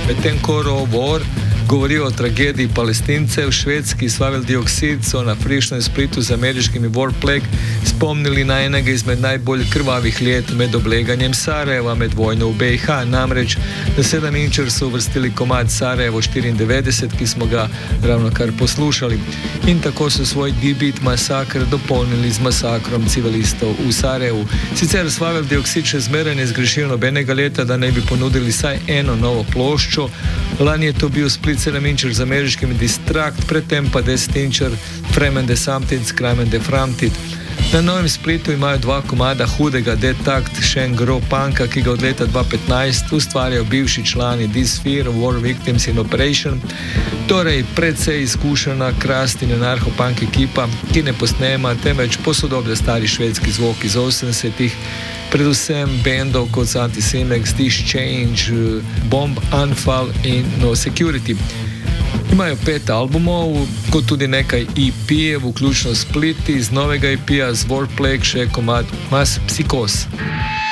Betancourtov War govori o tragediji Palestincev. Švedski Svavel Dioksid so na frišnem Splitu z ameriškimi War Plague spomnili na enega izmed najbolj krvavih let med obleganjem Sarajeva med vojno v BiH. Namreč na 7-inčer so uvrstili komad Sarajevo 94, ki smo ga ravnokar poslušali. In tako so svoj debut masakr dopolnili z masakrom civilistov v Sarajevu. Sicer Svavel Dioksid še zmeraj ne zgrešil nobenega leta, da ne bi ponudili vsaj eno novo ploščo. Lani je to bil Split 7-inčer z ameriškim Distract, predtem pa 10-inčer Fremende Samtid, Krajmende Framtid. Na novem Splitu imajo 2 komada hudega Detakt Shengro Punka, ki ga od leta 2015 ustvarjajo bivši člani D-Sphere, War Victims in Operation, torej precej izkušena Crust in anarcho-punk ekipa, ki ne posnema, temveč posodoblja stari švedski zvok iz 80-ih, predvsem bendov kot so Anticimex, This Change, Bomb, Unfall in No Security. Imajo 5 albumov, kot tudi nekaj EP-jev, vključno Spliti, iz novega EP-ja z War Plague še komad Mass Psychos.